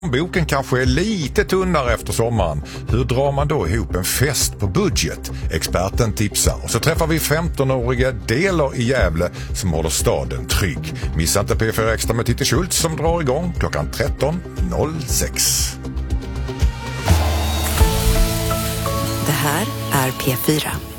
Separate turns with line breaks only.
Boken kanske är lite tunnare efter sommaren. Hur drar man då ihop en fest på budget? Experten tipsar. Och så träffar vi 15-åriga Delar i Gävle som håller staden trygg. Missa inte P4 Extra med Titti Schultz som drar igång klockan 13.06.
Det här är P4.